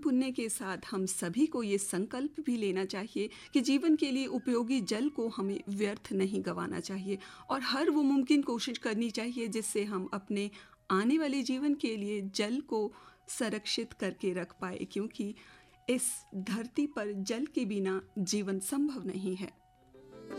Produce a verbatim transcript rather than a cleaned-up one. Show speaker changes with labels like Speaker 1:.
Speaker 1: पुण्य के साथ हम सभी को ये संकल्प भी लेना चाहिए कि जीवन के लिए उपयोगी जल को हमें व्यर्थ नहीं गंवाना चाहिए और हर वो मुमकिन कोशिश करनी चाहिए जिससे हम अपने आने वाले जीवन के लिए जल को संरक्षित करके रख पाए, क्योंकि इस धरती पर जल के बिना जीवन संभव नहीं है।